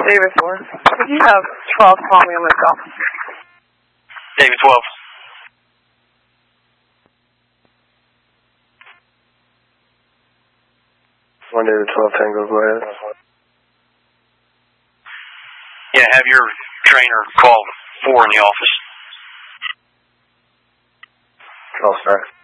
David 4. Could you have 12 call me on my cell? David 12. One David 12 Tango, go ahead. Yeah, have your trainer call 4 in the office. I'll start.